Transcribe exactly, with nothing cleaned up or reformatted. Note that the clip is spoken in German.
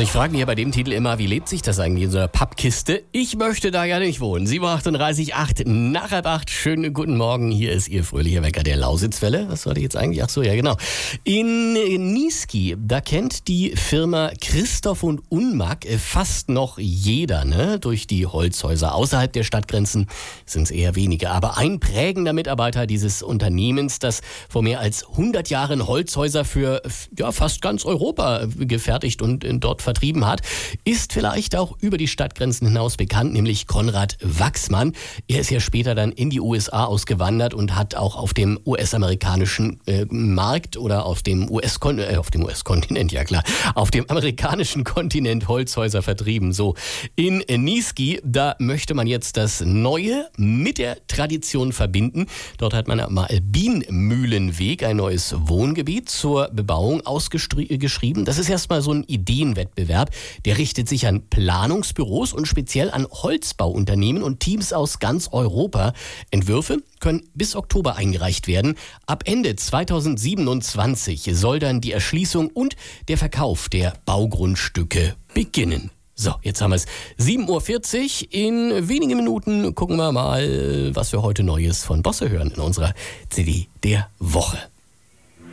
Also ich frage mich ja bei dem Titel immer, wie lebt sich das eigentlich in so einer Pappkiste? Ich möchte da ja nicht wohnen. sieben Uhr achtunddreißig, acht, nach halb acht. Schönen guten Morgen. Hier ist Ihr fröhlicher Wecker der Lausitzwelle. Was sollte ich jetzt eigentlich? Ach so, ja genau. In Niesky, da kennt die Firma Christoph und Unmack fast noch jeder, ne? Durch die Holzhäuser. Außerhalb der Stadtgrenzen sind es eher wenige. Aber ein prägender Mitarbeiter dieses Unternehmens, das vor mehr als hundert Jahren Holzhäuser für ja, fast ganz Europa gefertigt und dort vertrieben hat, ist vielleicht auch über die Stadtgrenzen hinaus bekannt, nämlich Konrad Wachsmann. Er ist ja später dann in die U S A ausgewandert und hat auch auf dem U S-amerikanischen äh, Markt oder auf dem U S-Kon- äh, auf dem U S-Kontinent, ja klar, auf dem amerikanischen Kontinent Holzhäuser vertrieben. So, in Niesky, da möchte man jetzt das Neue mit der Tradition verbinden. Dort hat man am Bienenmühlenweg ein neues Wohngebiet zur Bebauung ausgeschrieben. Das ist erstmal so ein Ideenwettbewerb. Der richtet sich an Planungsbüros und speziell an Holzbauunternehmen und Teams aus ganz Europa. Entwürfe können bis Oktober eingereicht werden. Ab Ende zweitausendsiebenundzwanzig soll dann die Erschließung und der Verkauf der Baugrundstücke beginnen. So, jetzt haben wir es. sieben Uhr vierzig. In wenigen Minuten gucken wir mal, was wir heute Neues von Bosse hören in unserer C D der Woche.